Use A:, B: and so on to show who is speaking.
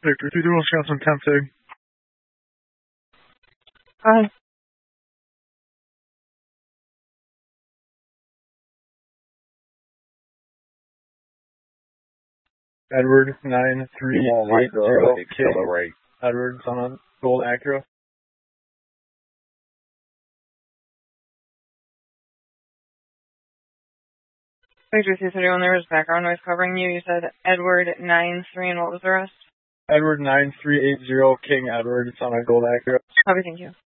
A: Victor 3 Dual Shots on 10-2.
B: Hi.
A: Edward 9380 King. Edward's on a gold Acura.
B: Victor 231, there was background noise covering you. You said Edward 93, and what was the rest?
A: Edward 9380 King Edward. It's on a gold Acura.
B: Copy, thank you.